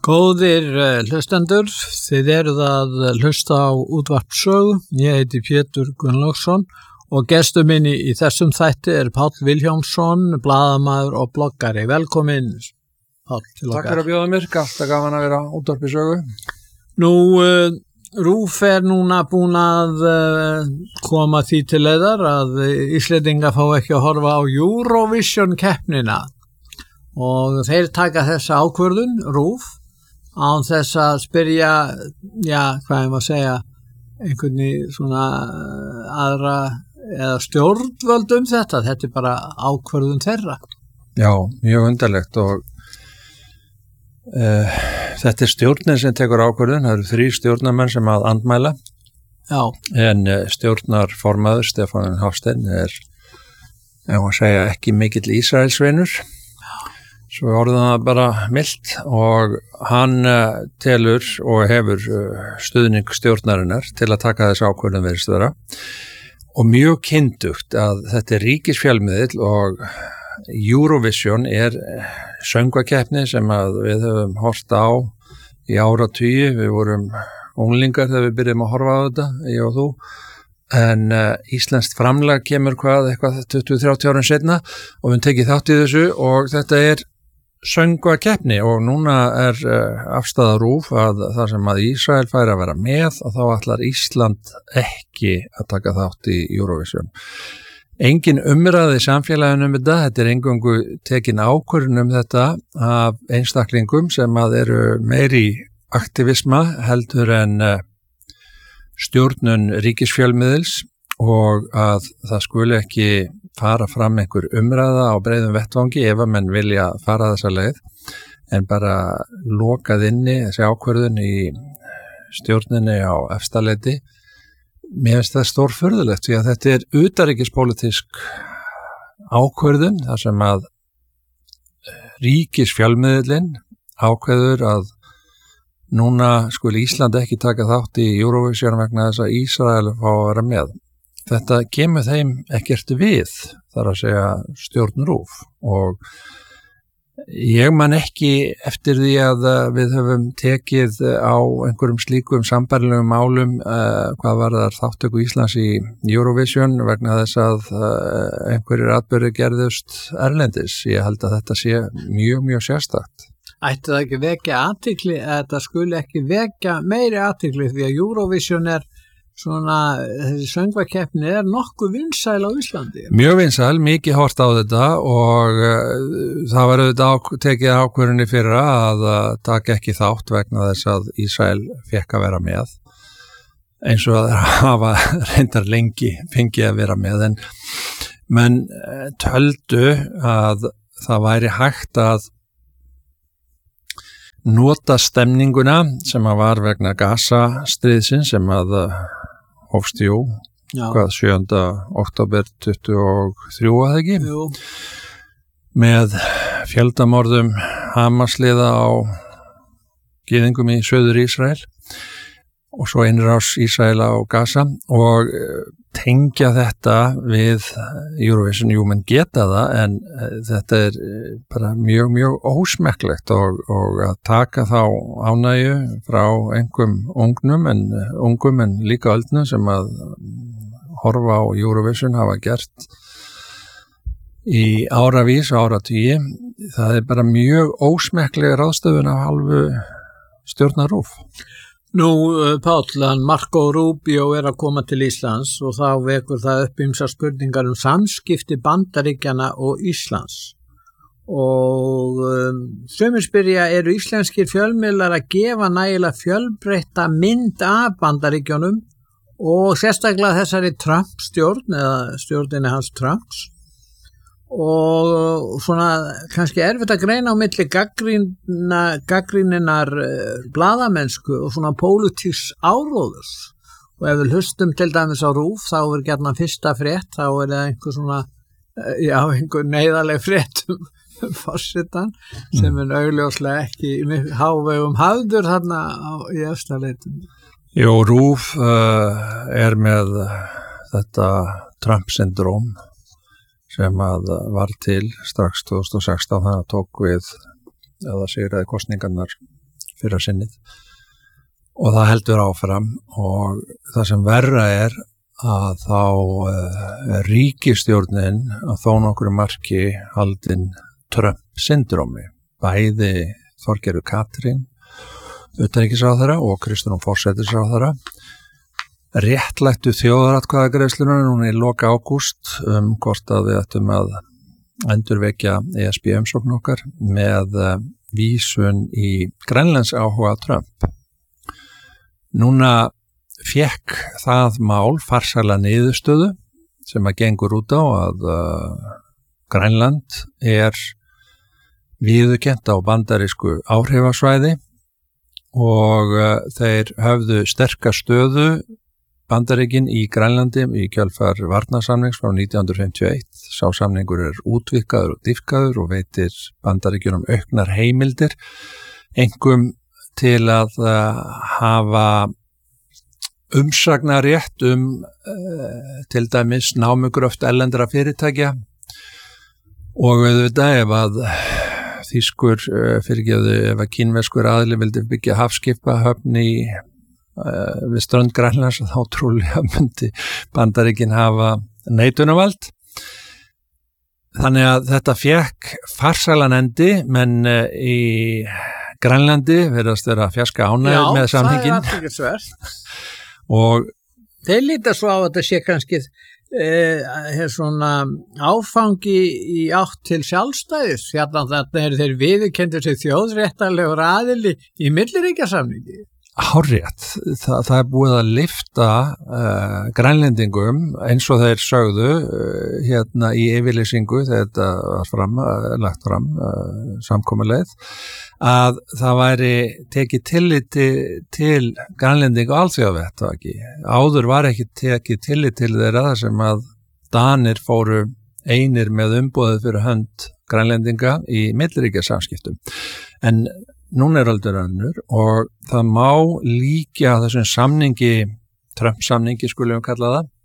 Góðir hlustendur, þið eruð að hlusta á útvarp Sögu. Ég heiti Pétur Gunnlaugsson og gestur minn í þessum þætti er Páll Vilhjálmsson, blaðamaður og bloggari. Velkomin, Páll, til okkar. Takk fyrir að bjóða mér, alltaf gaman að vera útvarpi Sögu. Nú, RÚV núna búin að koma því til leiðar að Íslendingar fá ekki að horfa á Eurovision keppnina og þeir taka þessa ákvörðun, RÚV, án þess að spyrja, hvað ég má segja, einhvern svona aðra eða stjórnvöld þetta. Þetta er bara ákvörðun þeirra. Já, mjög undarlegt og þetta er stjórnin sem tekur ákvörðun. Það eru 3 stjórnarmenn sem að andmæla. Já. En stjórnarformaður Stefán Hafstein er, ég má segja, ekki mikill Ísraelsvinur. Svo orðið það bara milt og hann telur og hefur stuðning stjórnarinnar til að taka þessu ákvörðun virðist vera. Og mjög kyndugt að þetta er ríkisfjölmiðill og Eurovision er söngvakeppni sem að við höfum hort á í áratugi. Við vorum unglingar þegar við byrjum að horfa á þetta, ég og þú. En íslenskt framlag kemur eitthvað 20-30 árum seinna og við tekið þátt í þessu og þetta er söngvakeppni og núna er afstaða RÚV að það sem að Ísrael fær að vera með og þá ætlar Ísland ekki að taka þátt í Eurovision. Engin umræði í samfélaginu þetta er eingöngu tekin ákvörðun þetta af einstaklingum sem að eru meiri aktivisma heldur en stjórnun ríkisfjölmiðils og að það skuli ekki fara fram einhver umræða á breiðum vettvangi ef að menn vilja fara þessa leið en bara lokað inni þessi ákvörðun í stjórninni á efstaleiti. Mér finnst það stórfurðulegt því að þetta er utanríkispólitísk ákvörðun þar sem að ríkisfjölmiðillinn ákveður að núna skuli Ísland ekki taka þátt í Eurovision vegna þess að Ísrael fá að vera með. Þetta kemur þeim ekkert við, þar að segja stjórn RÚV og ég man ekki eftir því að við höfum tekið á einhverjum slíkum sambærilegum málum hvað varðar þáttöku Íslands í Eurovision vegna þess að einhverjir atburðir gerðust erlendis. Ég held að þetta sé mjög, mjög sérstakt. Ætti það ekki vekja athygli, þetta skuli ekki vekja meiri athygli því að Eurovision þessi söngvakeppni er nokkuð vinsæl á Íslandi. Mjög vinsæl, mikið hort á þetta og það var auðvitað tekið ákvörðunni fyrir að taka ekki þátt vegna þess að Ísrael fékk að vera með eins og að hafa reyndar lengi fengið að vera með en menn töldu að það væri hægt að nota stemninguna sem að var vegna Gaza-stríðsins sem að hófst 7. október 23 að ekki með fjöldamorðum Hamas-liða á gyðingum í Suður Ísrael og svo innrás Ísrael á Gaza og tengja þetta við Eurovision, menn geta það en þetta er bara mjög, mjög ósmekklegt og að taka þá ánægju frá einhverjum ungum en líka öldnum sem að horfa á Eurovision hafa gert í áravís og áratugi. Það er bara mjög ósmekkleg ráðstöfun af hálfu stjórnar RÚV. Nú, Páll, Marco Rubio er að koma til Íslands og þá vekur það upp ýmsar spurningar samskipti Bandaríkjanna og Íslands. Og sumir spyrja, eru íslenskir fjölmiðlar að gefa nægilega fjölbreytta mynd af Bandaríkjunum og sérstaklega þessari Trump-stjórn eða stjórninni hans Trumps og kannski erfitt að greina á milli gagnrýninnar blaðamennsku og pólitíks áróðurs og ef við hlustum til dæmis á RÚV þá er gjarnan fyrsta frétt þá er það einhver neyðarleg frétt forsetan sem er augljóslega ekki í hávegum hafður þarna í efstaleitinu. RÚV er með þetta Trump-syndróm sem að var til strax 2016 þannig að tók við eða sigraði kosningarnar fyrra sinnið og það heldur áfram og það sem verra er að þá ríkisstjórnin að þó nokkru marki haldin Trump-syndrómi. Bæði Þorgerður Katrín, utanríkisráðherra og Kristrún forsætisráðherra réttlættu þjóðaratkvæðagreiðsluna núna í loka ágúst hvort að við ættum að endurvekja ESB umsókn okkar með vísun í Grænlands áhuga Trump. Núna fékk það mál farsæla niðurstöðu sem að gengur út á að Grænland viðurkennt á bandarísku áhrifasvæði og þeir höfðu sterka stöðu Bandaríkin í Grænlandi í kjölfar varnarsamnings frá 1951. Sá samningur útvíkkaður og dýpkaður og veitir Bandaríkjunum auknar heimildir, einkum til að hafa umsagnarétt til dæmis námugröft erlendra fyrirtækja og auðvitað ef að þýskur ef að kínverskur aðili vildi byggja hafskipahöfn við strönd Grænlands þá trúlega myndi Bandaríkin hafa neitunarvald. Þannig að þetta fékk farsælan endi, menn í Grænlandi verðast vera fjarska ánægð með samningin. Já, það athyglisvert. Og þeir líta svo á að þetta sé kannski svona áfangi í átt til sjálfstæðis. Hérna þarna þeir viðurkenndir sig þjóðréttarlegur aðili í milliríkjasamningi. Hárrétt, það búið að lyfta grænlendingum eins og þeir sögðu hérna í yfirlýsingu þegar þetta var lagt fram samkomuleið að það væri tekið tilliti til grænlendinga á alþjóðavettvaki. Áður var ekki tekið tillit til þeirra þar sem að Danir fóru einir með umboðið fyrir hönd grænlendinga í milliríkjasamskiptum. En núna aldur önnur og það má líkja þessum samningi, Trump-samningi skulum við kalla það,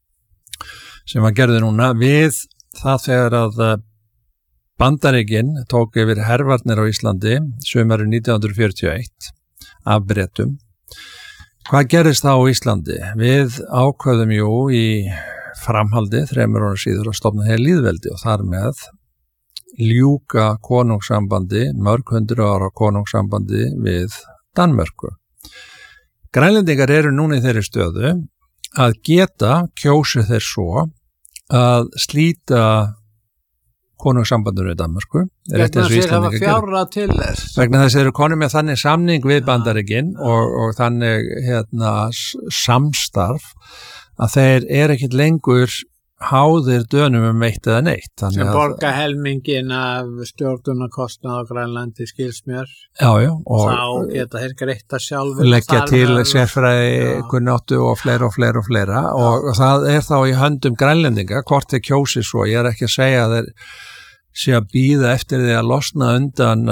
sem var gerði núna við það þegar að Bandaríkin tók yfir hervarnir á Íslandi sumarið 1941 af Bretum. Hvað gerist þá á Íslandi? Við ákveðum í framhaldi 3 ára síður að stofna hér lýðveldi og þar með ljúka konungssambandi, mörg 100 ára konungssambandi við Danmörku. Grænlendingar eru núna í þeirri stöðu að geta kjósi þeir svo að slíta konungssambandinu við Danmörku. Vegna þess að hafa fjárra til þess. Vegna þess að þeir eru konum með þannig samning við Bandaríkin og þannig samstarf að þeir ekkit lengur háðir Dönum eitt eða neitt. Sem borga helmingin af stjórnunarkostnað á Grænlandi skils mér. Já. Og þá geta þeir greitt að sjálfur. Leggja til sérfræði kunnáttu og fleira. Og það þá í höndum grænlendinga, hvort þeir kjósi svo. Ég ekki að segja að þeir sé að bíða eftir því að losna undan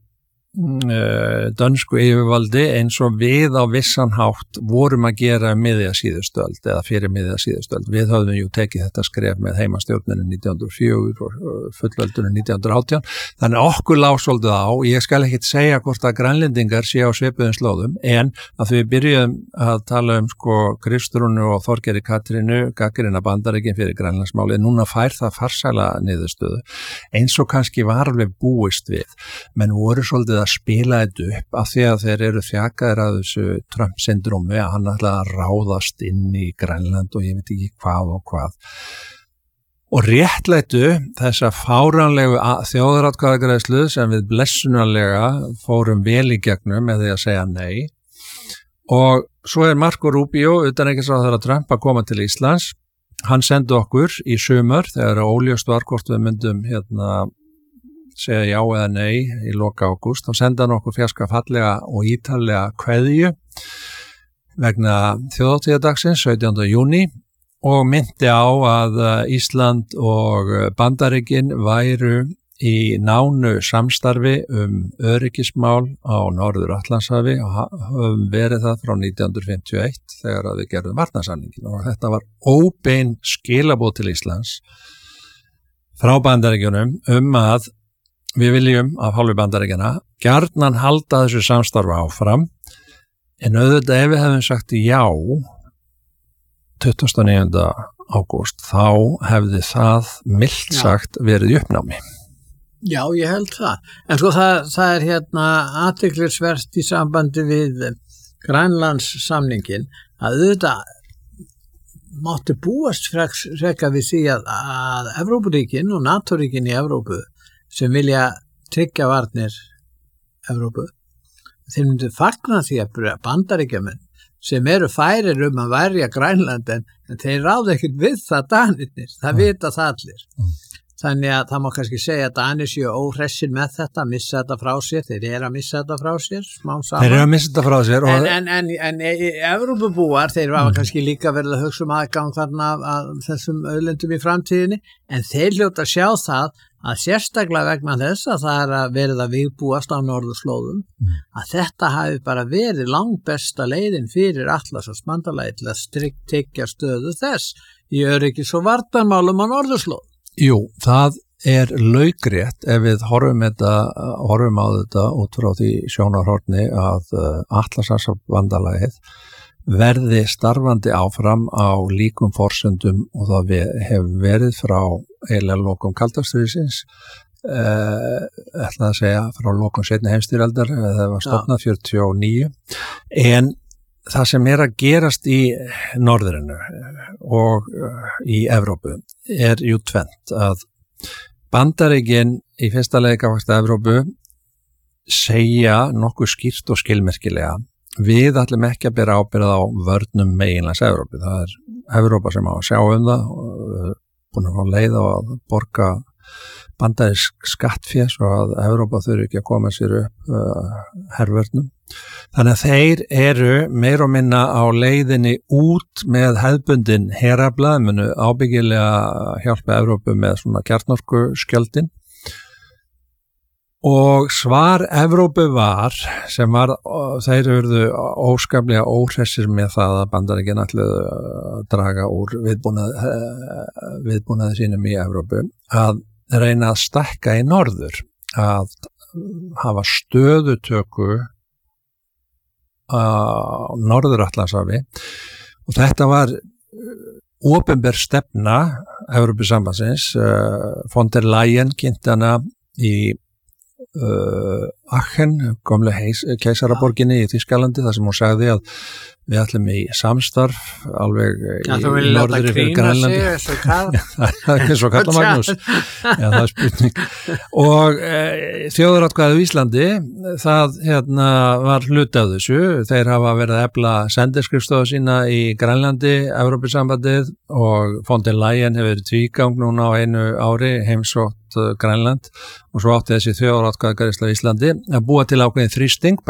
dönsku yfirvaldi eins og við á vissan hátt vorum að gera miðja síðustöld eða fyrir miðja síðustöld. Við höfðum tekið þetta skref með heimastjórninu 1904 og fullveldinu 1918. Þannig okkur lá svolítið á. Ég skal ekkit segja hvort að grænlendingar sé á svipuðum slóðum en að við byrjuðum að tala Kristrúnu og Þorgerði Katrínu gagnrýna Bandaríkin fyrir Grænlandsmálið. Núna fær það farsæla niðurstöðu eins og kannski var alveg búist við. Menn voru svolítið að spila þetta upp af því að þeir eru þjakaðir að þessu Trump-syndrómi að hann ætlaði að ráðast inn í Grænland og ég veit ekki hvað og hvað. Og réttlættu þessa fáránlegu þjóðaratkvæðagreiðslu sem við blessunarlega fórum vel í gegnum með því að segja nei. Og svo Marco Rubio, utanríkisráðherra Trump, að koma til Íslands. Hann sendi okkur í sumar þegar óljóst var hvort við myndum segja já eða nei í loka ágúst. Þá sendi hann okkur fjarska fallega og ítarlega kveðju vegna þjóðhátíðardagsins 17. júní og myndi á að Ísland og Bandaríkin væru í nánu samstarfi öryggismál á Norður-Atlantshafi og höfum verið það frá 1951 þegar við gerðum varnarsamningin og þetta var óbein skilaboð til Íslands frá Bandaríkjunum að við viljum af hálfu Bandaríkjanna gjarnan halda þessu samstarfi áfram, en auðvitað ef við hefum sagt já 29. ágúst, þá hefði það milt sagt verið í uppnámi. Já, ég held það. En sko það athyglisvert í sambandi við Grænlandssamningin að auðvitað mátti búast freka við því að Evrópuríkin og NATO-ríkin í Evrópu sem vilja tryggja varnir Evrópu, þeir myndu fagna því að Bandaríkjamenn sem eru færir að verja Grænland en þeir ráða ekkert við það Danirnir, það vita það allir. Þannig að það má kannski segja að Danir séu óhressir með þetta, missa þetta frá sér, þeir eru að missa þetta frá sér, smá saman. Þeir eru að missa þetta frá sér. En Evrópubúar, þeir hafa kannski líka verið að hugsa aðgang þarna af þessum auðlindum í framtíðinni, en þeir hljóta að sjá það að sérstaklega vegna þess að það að verið að vígbúast á norðurslóðum, að þetta hafi bara verið langbesta leiðin fyrir Atlantshafsbandalagið til að tryggja stöðu þess í öryggis- og varnarmálum á norðurslóðum. Jú, það laukrétt ef við horfum á þetta út frá því sjónarhorni að Atlantshafsbandalagið verði starfandi áfram á líkum forsendum og það hefur verið frá eiginlega lokum kaldastríðsins, ætla að segja frá lokum seinni heimsstyrjaldar, það var stofnað 49, en það sem að gerast í norðrinu og í Evrópu jú tvennt, að Bandaríkin í fyrsta lagi gagnvart Evrópu segja nokkuð skýrt og skilmerkilega: við ætlum ekki að bera ábyrgð á vörnum meginlands Evrópu. Það Evrópa sem á að sjá það, búin að fá leið á að borga bandarísk skattfé svo að Evrópa þurfi ekki að koma sér upp hervörnum. Þannig að þeir eru meira og minna á leiðinni út með hefðbundin herafla, munu ábyggilega hjálpa Evrópu með svona kjarnorkuskjöldin. Og svar Evrópu var, þeir urðu óskaplega óhressir með það að Bandaríkin ætluðu að draga úr viðbúnaði sínum í Evrópu, að reyna að stækka í norður, að hafa stöðutöku á Norður-Atlantshafi, og þetta var opinber stefna Evrópusambandsins. Von der Leyen kynnti hana í Aachen, gömlu keisaraborginni í Þýskalandi, þar sem hún sagði að við ætlum í samstarf alveg í norðri fyrir Grænlandi. Það er ekki svo kalla Magnús. Já, það er spurning. Og þjóðaratkvæðið í Íslandi, það var hluti af þessu. Þeir hafa verið að efla sendiskrifstofu sína í Grænlandi, Evrópusambandið, og von der Leyen hefur verið tvígang núna á einu ári heimsótt Grænland, og svo átti þessi þjóðaratkvæðagreiðsla í Íslandi að búa til ákveðin þrýsting